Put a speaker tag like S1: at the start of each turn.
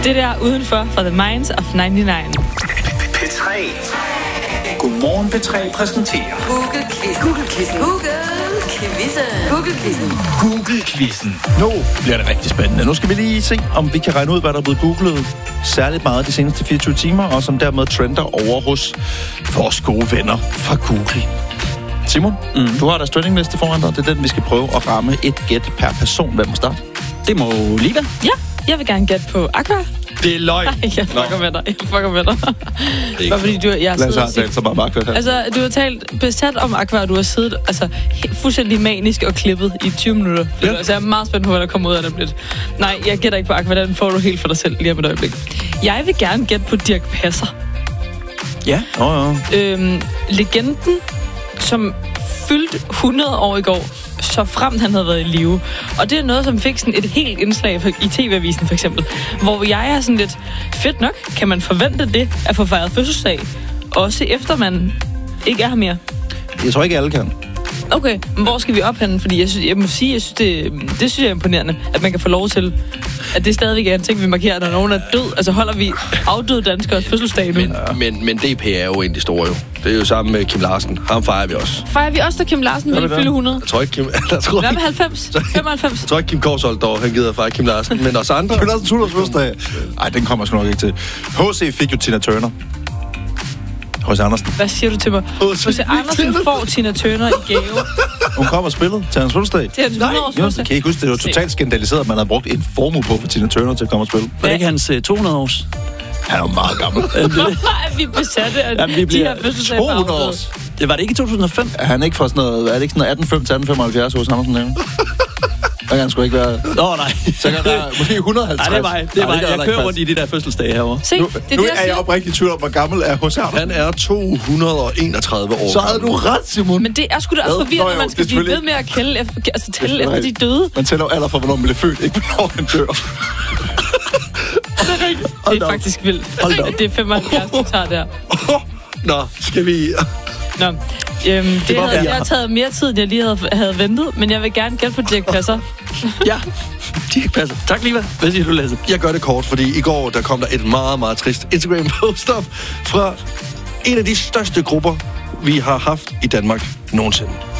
S1: Det der udenfor fra The Minds of 99.
S2: P3. Godmorgen P3 præsenterer Google-quizzen.
S3: Nu bliver det rigtig spændende. Nu skal vi lige se, om vi kan regne ud, hvad der er blevet googlet særligt meget de seneste 24 timer, og som dermed trender over hos vores gode venner fra Google. Simon, du har deres trendingliste foran dig. Det er den, vi skal prøve at ramme et gæt per person. Hvem må starte?
S4: Det må Liva.
S1: Ja, jeg vil gerne gætte på Aqua.
S4: Det er løgn.
S1: Jeg fucker med dig. Bare fordi jeg har
S3: Lad os
S1: siddet
S3: talt så meget om Aqua her.
S1: Altså, du har talt besat om Aqua, og du har siddet fuldstændig manisk og klippet i 20 minutter. Ja. Så jeg er meget spændt på, hvad der kommer ud af det lidt. Nej, jeg gætter ikke på Aqua, den får du helt for dig selv lige om et øjeblik. Jeg vil gerne gætte på Dirch Passer.
S4: Ja.
S1: Legenden, som fyldte 100 år i går, så fremt han havde været i live. Og det er noget, som fik sådan et helt indslag i TV-avisen for eksempel, hvor jeg er sådan lidt, fedt nok, kan man forvente det at få fejret fødselsdag, også efter man ikke er her mere?
S3: Jeg tror ikke, alle kan.
S1: Okay, men hvor skal vi op henne? Fordi jeg må sige, det synes jeg er imponerende, at man kan få lov til, at det stadigvæk er en ting, vi markerer, når nogen er død. Altså holder vi afdøde danskere fødselsdag nu?
S4: Men DP er jo en af de store jo. Det er jo sammen med Kim Larsen. Ham fejrer vi også.
S1: Fejrer vi også, da Kim Larsen ville fylde 100?
S4: Jeg tror ikke Kim...
S1: Hvad med 90? 95?
S4: Jeg tror ikke Kim Korsholt dog, han gider at fejre Kim Larsen. Men også andre.
S3: Kim Larsens 100 fødselsdag. Ej, den kommer jeg sgu nok ikke til. H.C. fik jo Tina Turner. H.C. Andersen.
S1: Hvad siger du til mig? H.C. Andersen får Tina Turner i gave.
S3: Hun kom og spillede til hans fødselsdag.
S1: Til hans 100-års fødselsdag.
S3: Kan I ikke huske, det var totalt skandaliseret, at man havde brugt en formue på for Tina Turner til at komme og spille.
S4: Var det ikke hans 200-års?
S3: Han er jo meget gammel.
S1: Vi besatte af de her fødselsdag
S3: 200 år.
S4: Det var det ikke i 2005?
S3: Er han ikke fra sådan noget, er det ikke sådan noget 1875 hos Andersen nævne? Der kan han sgu ikke være...
S4: Nej.
S3: Så kan han være måske 150.
S4: Nej, det er mig. Jeg kører rundt i de der fødselsdage herovre.
S1: Se,
S3: nu er jeg oprigtigt i tvivl om, hvor gammel er H.C. Andersen.
S4: Han er 231 år.
S3: Så havde du ret, Simon.
S1: Men det er sgu da også forvirrende, at man skal blive ved med at tælle efter de døde.
S3: Man tæller jo alder for, hvornår man blev født, ikke hvornår han dør.
S1: Det er faktisk vildt. Det er 75, du tager der.
S4: Nå, skal vi...
S1: Nå, det har taget mere tid, end jeg lige havde ventet, men jeg vil gerne gætte på Dirch Passer.
S4: Ja, Dirch Passer. Tak, Liva. Hvad siger du, Lasse? Jeg gør det kort, fordi i går der kom der et meget, meget trist Instagram-post op fra en af de største grupper, vi har haft i Danmark nogensinde.